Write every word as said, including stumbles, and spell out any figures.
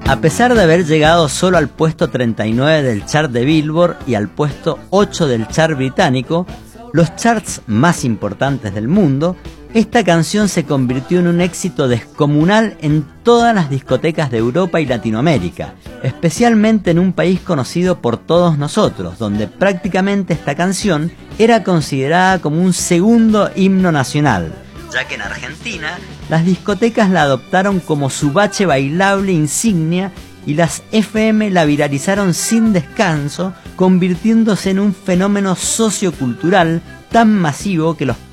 A pesar de haber llegado solo al puesto treinta y nueve del chart de Billboard y al puesto ocho del chart británico, los charts más importantes del mundo, esta canción se convirtió en un éxito descomunal en todas las discotecas de Europa y Latinoamérica, especialmente en un país conocido por todos nosotros, donde prácticamente esta canción era considerada como un segundo himno nacional, ya que en Argentina las discotecas la adoptaron como su bache bailable insignia y las F M la viralizaron sin descanso, convirtiéndose en un fenómeno sociocultural tan masivo que los